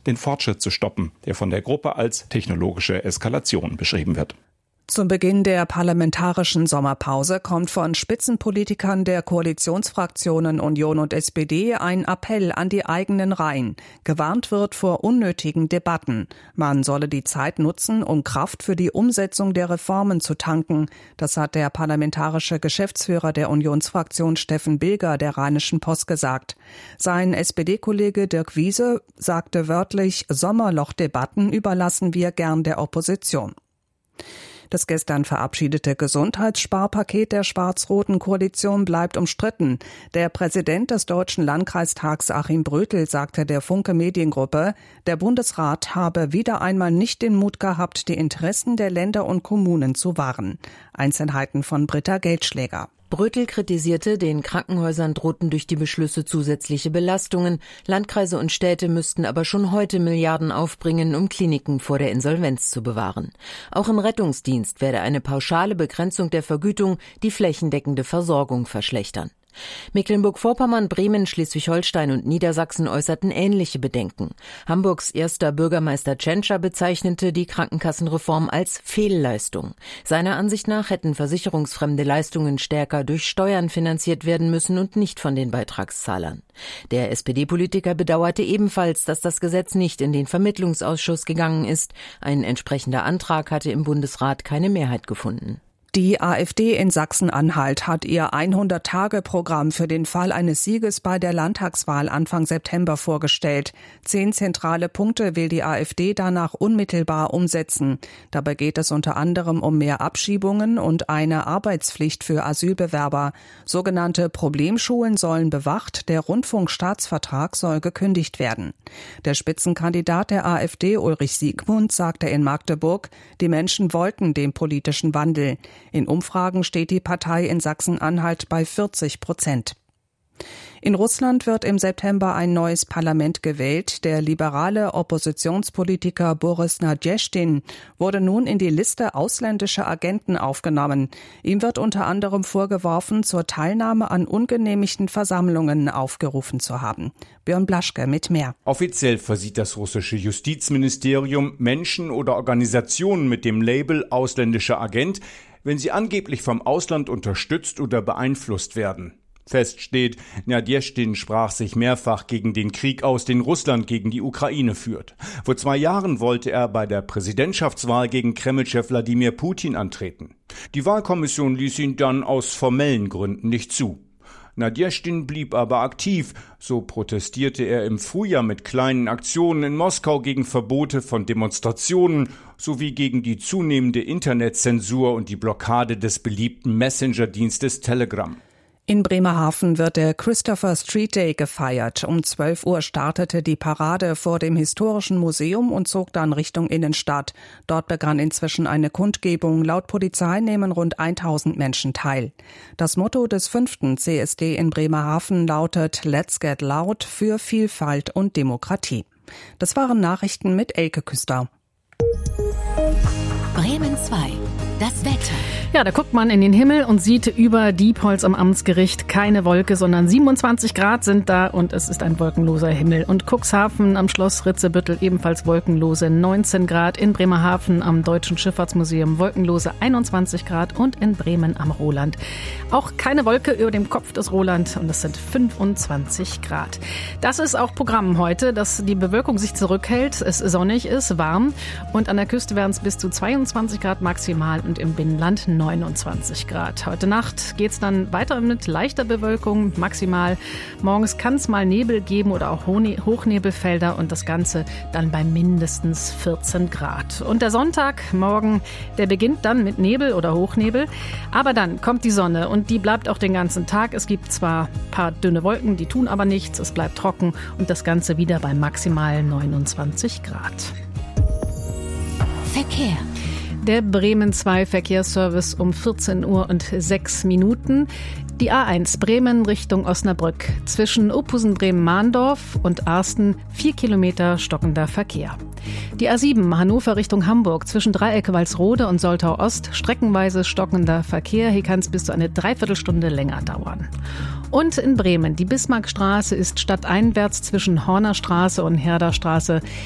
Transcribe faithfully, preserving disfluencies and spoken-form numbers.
den Fortschritt zu stoppen, der von der Gruppe als technologische Eskalation beschrieben wird. Zum Beginn der parlamentarischen Sommerpause kommt von Spitzenpolitikern der Koalitionsfraktionen Union und S P D ein Appell an die eigenen Reihen. Gewarnt wird vor unnötigen Debatten. Man solle die Zeit nutzen, um Kraft für die Umsetzung der Reformen zu tanken. Das hat der parlamentarische Geschäftsführer der Unionsfraktion Steffen Bilger der Rheinischen Post gesagt. Sein S P D-Kollege Dirk Wiese sagte wörtlich, Sommerlochdebatten überlassen wir gern der Opposition. Das gestern verabschiedete Gesundheitssparpaket der schwarz-roten Koalition bleibt umstritten. Der Präsident des Deutschen Landkreistags Achim Brötel sagte der Funke Mediengruppe, der Bundesrat habe wieder einmal nicht den Mut gehabt, die Interessen der Länder und Kommunen zu wahren. Einzelheiten von Britta Geldschläger. Brötel kritisierte, den Krankenhäusern drohten durch die Beschlüsse zusätzliche Belastungen. Landkreise und Städte müssten aber schon heute Milliarden aufbringen, um Kliniken vor der Insolvenz zu bewahren. Auch im Rettungsdienst werde eine pauschale Begrenzung der Vergütung die flächendeckende Versorgung verschlechtern. Mecklenburg-Vorpommern, Bremen, Schleswig-Holstein und Niedersachsen äußerten ähnliche Bedenken. Hamburgs erster Bürgermeister Tschentscher bezeichnete die Krankenkassenreform als Fehlleistung. Seiner Ansicht nach hätten versicherungsfremde Leistungen stärker durch Steuern finanziert werden müssen und nicht von den Beitragszahlern. Der S P D-Politiker bedauerte ebenfalls, dass das Gesetz nicht in den Vermittlungsausschuss gegangen ist. Ein entsprechender Antrag hatte im Bundesrat keine Mehrheit gefunden. Die AfD in Sachsen-Anhalt hat ihr hundert-Tage-Programm für den Fall eines Sieges bei der Landtagswahl Anfang September vorgestellt. Zehn zentrale Punkte will die AfD danach unmittelbar umsetzen. Dabei geht es unter anderem um mehr Abschiebungen und eine Arbeitspflicht für Asylbewerber. Sogenannte Problemschulen sollen bewacht, der Rundfunkstaatsvertrag soll gekündigt werden. Der Spitzenkandidat der AfD, Ulrich Siegmund, sagte in Magdeburg, die Menschen wollten den politischen Wandel. In Umfragen steht die Partei in Sachsen-Anhalt bei vierzig Prozent. In Russland wird im September ein neues Parlament gewählt. Der liberale Oppositionspolitiker Boris Nadjeschtin wurde nun in die Liste ausländischer Agenten aufgenommen. Ihm wird unter anderem vorgeworfen, zur Teilnahme an ungenehmigten Versammlungen aufgerufen zu haben. Björn Blaschke mit mehr. Offiziell versieht das russische Justizministerium Menschen oder Organisationen mit dem Label ausländischer Agent, wenn sie angeblich vom Ausland unterstützt oder beeinflusst werden. Fest steht, Nadjeschtin sprach sich mehrfach gegen den Krieg aus, den Russland gegen die Ukraine führt. Vor zwei Jahren wollte er bei der Präsidentschaftswahl gegen Kremlchef Wladimir Putin antreten. Die Wahlkommission ließ ihn dann aus formellen Gründen nicht zu. Nadjeschtin blieb aber aktiv. So protestierte er im Frühjahr mit kleinen Aktionen in Moskau gegen Verbote von Demonstrationen sowie gegen die zunehmende Internetzensur und die Blockade des beliebten Messenger-Dienstes Telegram. In Bremerhaven wird der Christopher Street Day gefeiert. Um zwölf Uhr startete die Parade vor dem Historischen Museum und zog dann Richtung Innenstadt. Dort begann inzwischen eine Kundgebung. Laut Polizei nehmen rund tausend Menschen teil. Das Motto des fünften C S D in Bremerhaven lautet Let's Get Loud für Vielfalt und Demokratie. Das waren Nachrichten mit Elke Küster. Bremen zwei. Das Wetter. Ja, da guckt man in den Himmel und sieht über Diepholz am Amtsgericht keine Wolke, sondern siebenundzwanzig Grad sind da und es ist ein wolkenloser Himmel. Und Cuxhaven am Schloss Ritzebüttel ebenfalls wolkenlose neunzehn Grad. In Bremerhaven am Deutschen Schifffahrtsmuseum wolkenlose einundzwanzig Grad und in Bremen am Roland auch keine Wolke über dem Kopf des Roland und es sind fünfundzwanzig Grad. Das ist auch Programm heute, dass die Bewölkung sich zurückhält, es sonnig ist, warm und an der Küste werden es bis zu zweiundzwanzig Grad maximal und im Binnenland neunundzwanzig Grad. Heute Nacht geht es dann weiter mit leichter Bewölkung, maximal. Morgens kann es mal Nebel geben oder auch Hochnebelfelder und das Ganze dann bei mindestens vierzehn Grad. Und der Sonntag, morgen, der beginnt dann mit Nebel oder Hochnebel, aber dann kommt die Sonne und die bleibt auch den ganzen Tag. Es gibt zwar ein paar dünne Wolken, die tun aber nichts, es bleibt trocken und das Ganze wieder bei maximal neunundzwanzig Grad. Verkehr. Der Bremen zwei Verkehrsservice um vierzehn Uhr und sechs Minuten. Die A eins Bremen Richtung Osnabrück. Zwischen Ophusen-Bremen-Mahndorf und Arsten vier Kilometer stockender Verkehr. Die A sieben Hannover Richtung Hamburg zwischen Dreieck-Walsrode und Soltau-Ost streckenweise stockender Verkehr. Hier kann es bis zu eine Dreiviertelstunde länger dauern. Und in Bremen, die Bismarckstraße ist stadteinwärts zwischen Hornerstraße und Herderstraße